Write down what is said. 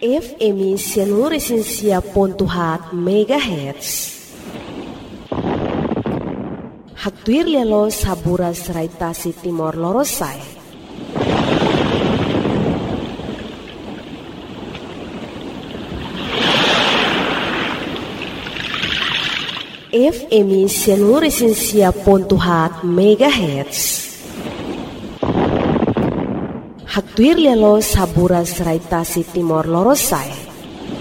FM seluruh Resensia Pontuhat MHz. Haktuir lelo sabura seraitasi Timor Lorosai. FM seluruh Resensia Pontuhat MHz. Haktuir lelo sabura seraitasi Timor Lorosai.